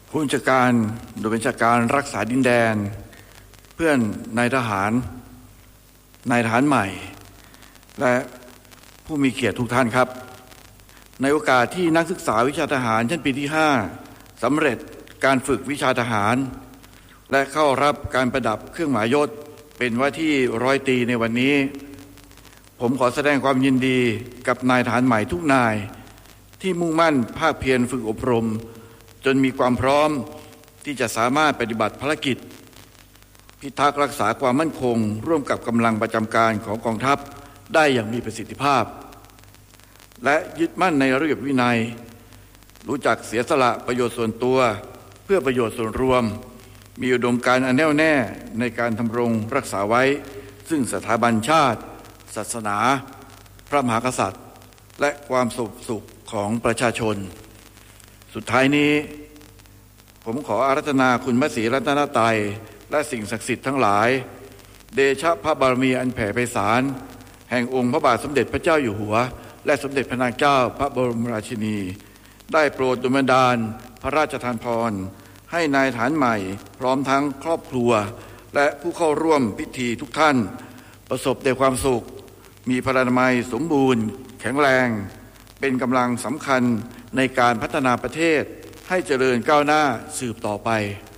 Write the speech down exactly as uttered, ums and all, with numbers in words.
ผู้บัญชาการโดยบัญชาการรักษาดินแดนเพื่อนนายทหารนายทหารใหม่และผู้มีเกียรติทุกท่านครับในโอกาสที่นักศึกษาวิชาทหารชั้นปีที่ห้าสำเร็จการฝึกวิชาทหารและเข้ารับการประดับเครื่องหมายยศเป็นว่าที่ร้อยตรีในวันนี้ผมขอแสดงความยินดีกับนายทหารใหม่ทุกนายที่มุ่งมั่นภาคเพียรฝึกอบรมจนมีความพร้อมที่จะสามารถปฏิบัติภารกิจพิทักษ์รักษาความมั่นคงร่วมกับกำลังประจำการของกองทัพได้อย่างมีประสิทธิภาพและยึดมั่นในระเบียบวินัยรู้จักเสียสละประโยชน์ส่วนตัวเพื่อประโยชน์ส่วนรวมมีอุดมการณ์อันแน่วแน่ในการทำรงรักษาไว้ซึ่งสถาบันชาติศาสนาพระมหากษัตริย์และความสุขสุขของประชาชนสุดท้ายนี้ผมขออาราธนาคุณพระศรีรัตนตรัยและสิ่งศักดิ์สิทธิ์ทั้งหลายเดชะพระบารมีอันแผ่ไพศาลแห่งองค์พระบาทสมเด็จพระเจ้าอยู่หัวและสมเด็จพระนางเจ้าพระบรมราชินีได้โปรดดลบันดาลพระราชทานพรให้นายทหารใหม่พร้อมทั้งครอบครัวและผู้เข้าร่วมพิธีทุกท่านประสบแต่ความสุขมีพลานามัยสมบูรณ์แข็งแรงเป็นกำลังสำคัญในการพัฒนาประเทศให้เจริญก้าวหน้าสืบต่อไป